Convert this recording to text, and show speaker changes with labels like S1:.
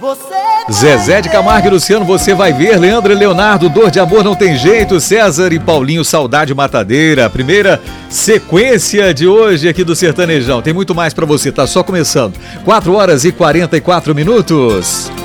S1: Zezé de Camargo e Luciano, você vai ver. Leandro e Leonardo, Dor de Amor Não Tem Jeito. César e Paulinho, Saudade Matadeira. A primeira sequência de hoje aqui do Sertanejão. Tem muito mais pra você, tá só começando. 4 horas e 44 minutos.